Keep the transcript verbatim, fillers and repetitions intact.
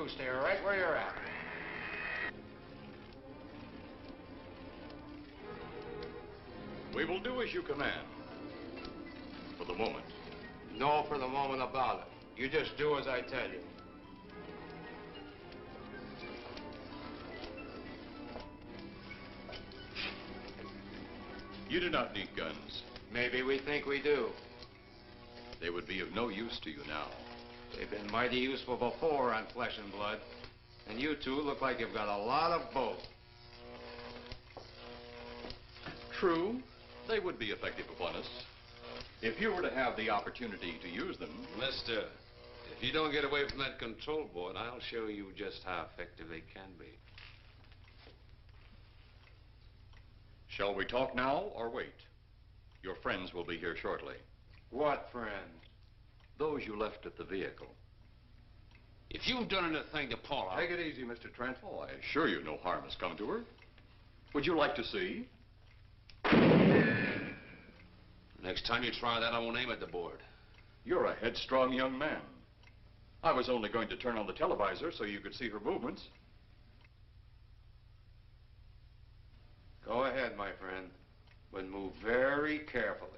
you stay right where you're at. We will do as you command. For the moment. No for the moment about it. You just do as I tell you. You do not need guns. Maybe we think we do. They would be of no use to you now. They've been mighty useful before on Flesh and Blood. And you two look like you've got a lot of both. True. They would be effective upon us. If you were to have the opportunity to use them... Mister, if you don't get away from that control board, I'll show you just how effective they can be. Shall we talk now or wait? Your friends will be here shortly. What friends? Those you left at the vehicle. If you've done anything to Paula... Take it easy, Mister Trent. Oh, I assure you no harm has come to her. Would you like to see? Next time you try that, I won't aim at the board. You're a headstrong young man. I was only going to turn on the televisor so you could see her movements. Go ahead, my friend, but move very carefully.